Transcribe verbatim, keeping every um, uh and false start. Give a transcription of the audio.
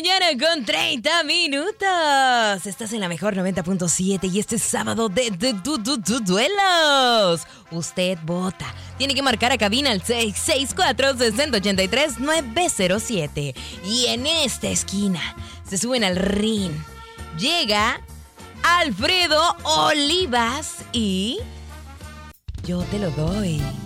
mañana con treinta minutos. Estás en la mejor noventa punto siete y este sábado de, de, de, de, de duelos. Usted vota. Tiene que marcar a cabina al seis seis cuatro, seis cero ocho tres, nueve cero siete. Y en esta esquina se suben al ring. Llega Alfredo Olivas y yo te lo doy.